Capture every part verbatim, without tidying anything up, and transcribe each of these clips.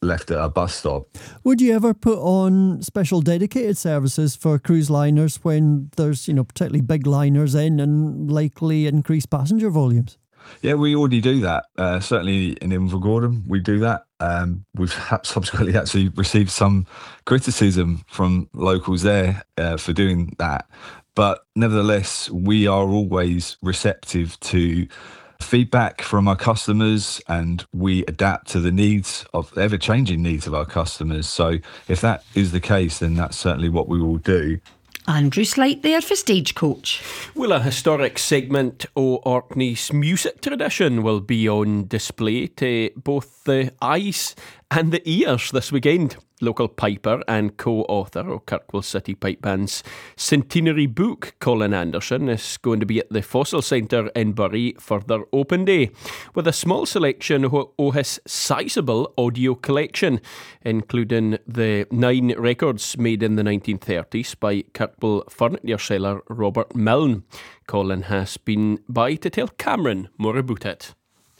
left at a bus stop. Would you ever put on special dedicated services for cruise liners when there's, you know, particularly big liners in and likely increased passenger volumes? Yeah, we already do that. Uh, certainly in Invergordon, we do that. Um, we've subsequently actually received some criticism from locals there uh, for doing that. But nevertheless, we are always receptive to feedback from our customers, and we adapt to the needs of the ever-changing needs of our customers. So if that is the case, then that's certainly what we will do. Andrew Slight there for Stagecoach. Well, a historic segment of Orkney's music tradition will be on display to both the eyes and the ears this weekend. Local piper and co-author of Kirkwall City Pipe Band's centenary book, Colin Anderson, is going to be at the Fossil Centre in Bury for their open day, with a small selection of his sizeable audio collection, including the nine records made in the nineteen thirties by Kirkwall furniture seller Robert Milne. Colin has been by to tell Cameron more about it.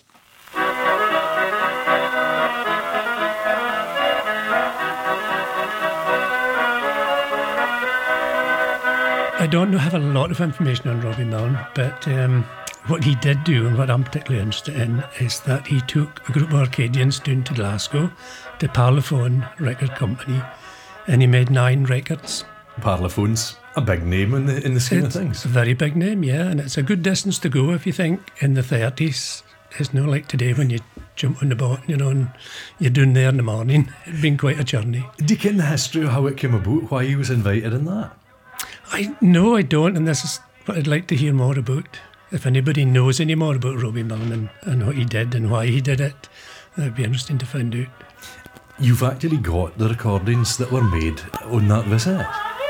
I don't have a lot of information on Robbie Milne, but um, what he did do, and what I'm particularly interested in, is that he took a group of Arcadians down to Glasgow to Parlophone Record Company, and he made nine records. Parlophone's a big name in the in the scheme it's of things. It's a very big name, yeah, and it's a good distance to go if you think in the thirties. It's not like today when you jump on the boat, you know, and you're down there in the morning. It'd been quite a journey. Do you get the history of how it came about, why he was invited in that? I No, I don't, and this is what I'd like to hear more about. If anybody knows any more about Robbie Milne and, and what he did and why he did it, that'd be interesting to find out. You've actually got the recordings that were made on that visit.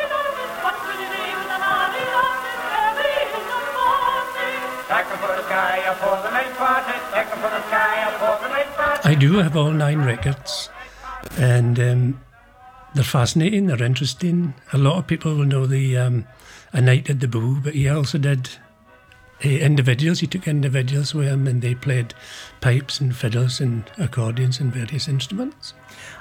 I do have all nine records, and um, they're fascinating, they're interesting. A lot of people will know the um, A Night at the Boo, but he also did uh, individuals. He took individuals with him, and they played pipes and fiddles and accordions and various instruments.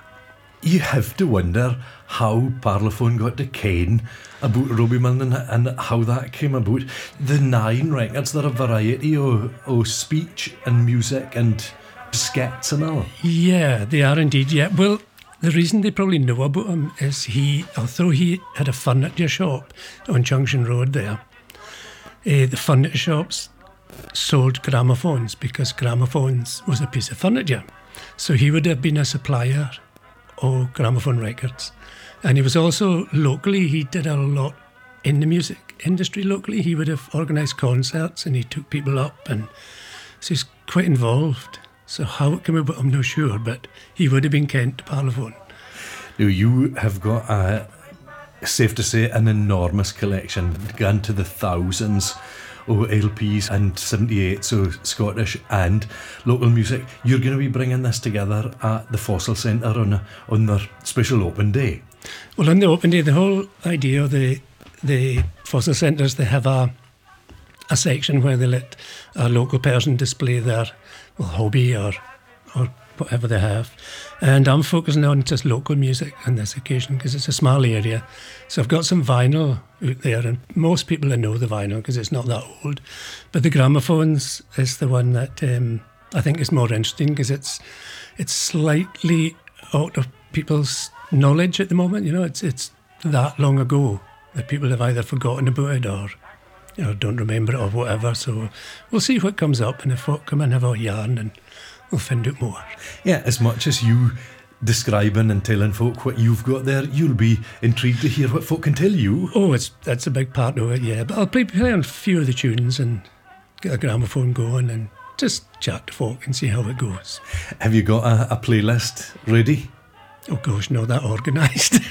You have to wonder how Parlophone got to ken about Robbie Milne and, and how that came about. The nine records, they're a variety of, of speech and music and skits and all. Yeah, they are indeed, yeah. Well, the reason they probably know about him is he, although he had a furniture shop on Junction Road there, uh, the furniture shops sold gramophones because gramophones was a piece of furniture. So he would have been a supplier of gramophone records. And he was also locally, he did a lot in the music industry locally. He would have organised concerts and he took people up, and so he's quite involved. So how it came about, I'm not sure, but he would have been Kent to Parlophone. Now, you have got, a, safe to say, an enormous collection, gone to the thousands of L Ps and seventy-eight, so Scottish and local music. You're going to be bringing this together at the Fossil Centre on, a, on their special open day. Well, on the open day, the whole idea of the, the Fossil Centres, they have a, a section where they let a local person display their well, hobby or or whatever they have. And I'm focusing on just local music on this occasion because it's a small area. So I've got some vinyl out there, and most people know the vinyl because it's not that old. But the gramophones is the one that um, I think is more interesting because it's it's slightly out of people's knowledge at the moment. You know, it's it's that long ago that people have either forgotten about it or you know, don't remember it or whatever. So we'll see what comes up, and if folk come and have a yarn, and we'll find out more. Yeah, as much as you describing and telling folk what you've got there, you'll be intrigued to hear what folk can tell you. Oh, it's that's a big part of it, yeah. But I'll play, play on a few of the tunes and get a gramophone going and just chat to folk and see how it goes. Have you got a, a playlist ready? Oh gosh, no, that organised.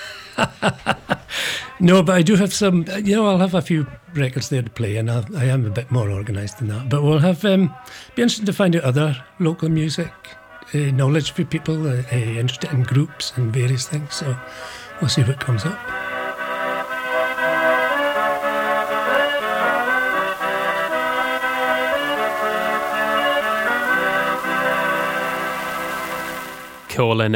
No, but I do have some, you know, I'll have a few records there to play, and I'll, I am a bit more organised than that. But we'll have, um, be interesting to find out other local music, uh, knowledge for people uh, uh, interested in groups and various things. So we'll see what comes up. Colin